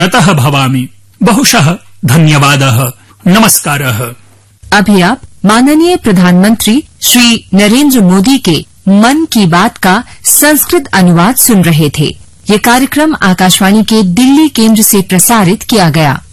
अतः भवामि। बहुशः धन्यवादः। नमस्कारः। अभी आप माननीय प्रधानमंत्री श्री नरेंद्र मोदी के मन की बात का संस्कृत अनुवाद सुन रहे थे। ये कार्यक्रम आकाशवाणी के दिल्ली केंद्र से प्रसारित किया गया।